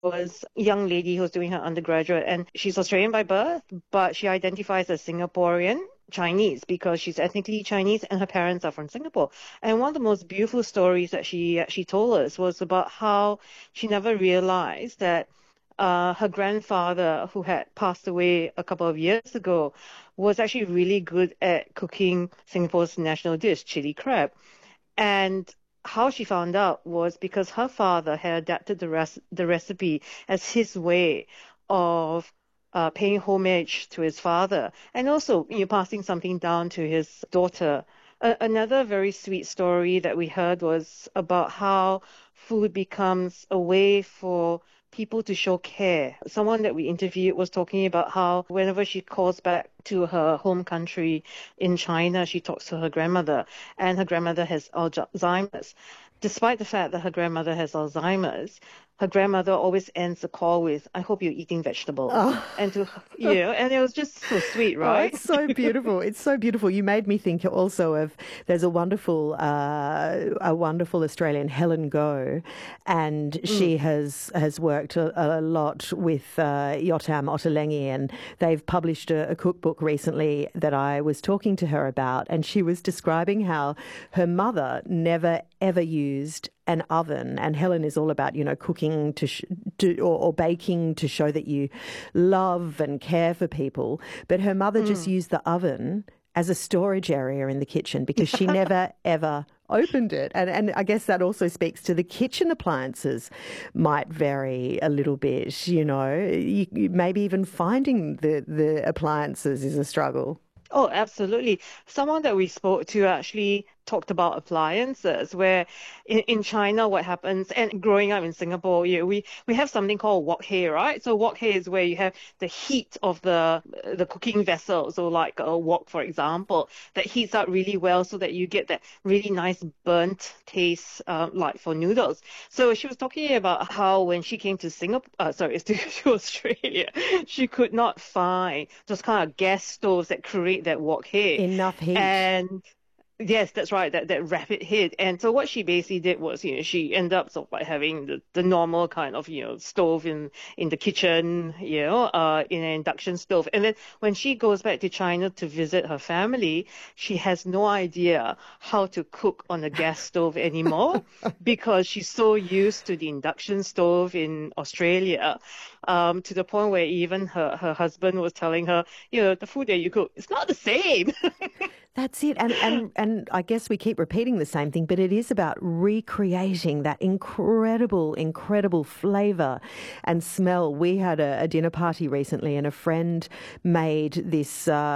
was a young lady who's doing her undergraduate, and she's Australian by birth, but she identifies as Singaporean Chinese because she's ethnically Chinese and her parents are from Singapore. And one of the most beautiful stories that she actually told us was about how she never realized that her grandfather, who had passed away a couple of years ago, was actually really good at cooking Singapore's national dish, chili crab. And how she found out was because her father had adapted the recipe as his way of paying homage to his father, and also passing something down to his daughter. Another very sweet story that we heard was about how food becomes a way for people to show care. Someone that we interviewed was talking about how whenever she calls back to her home country in China, she talks to her grandmother, and her grandmother has Alzheimer's. Despite the fact that her grandmother has Alzheimer's, her grandmother always ends the call with, "I hope you're eating vegetables." Oh. And and it was just so sweet, Oh, right? it's so beautiful. It's so beautiful. You made me think also of there's a wonderful Australian, Helen Go, and Mm. she has worked a lot with Yotam Ottolenghi, and they've published a cookbook recently that I was talking to her about, and she was describing how her mother never ever used an oven, and Helen is all about cooking or baking to show that you love and care for people, but her mother just Mm. used the oven as a storage area in the kitchen because she never ever opened it. And I guess that also speaks to the kitchen appliances might vary a little bit. Maybe even finding the appliances is a struggle. Oh, absolutely. Someone that we spoke to actually talked about appliances, where in China, what happens, and growing up in Singapore, we have something called wok hei, right? So wok hei is where you have the heat of the cooking vessel. So like a wok, for example, that heats up really well so that you get that really nice burnt taste, like for noodles. So she was talking about how when she came to Singapore, sorry, to Australia, she could not find those kind of gas stoves that create that wok hei. Enough heat. And yes, that's right, that rapid hit. And so what she basically did was, she ended up sort of like having the normal kind of, stove in the kitchen, in an induction stove. And then when she goes back to China to visit her family, she has no idea how to cook on a gas stove anymore because she's so used to the induction stove in Australia, to the point where even her husband was telling her, the food that you cook, it's not the same. That's it. And I guess we keep repeating the same thing, but it is about recreating that incredible flavour and smell. We had a dinner party recently, and a friend made this